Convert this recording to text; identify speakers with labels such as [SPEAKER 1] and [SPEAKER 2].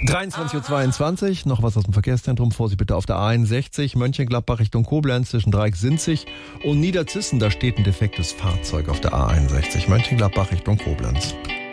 [SPEAKER 1] 23:22 Uhr, noch was aus dem Verkehrszentrum. Vorsicht bitte auf der A61, Mönchengladbach Richtung Koblenz zwischen Dreieck-Sinzig und Niederzissen. Da steht ein defektes Fahrzeug auf der A61, Mönchengladbach Richtung Koblenz.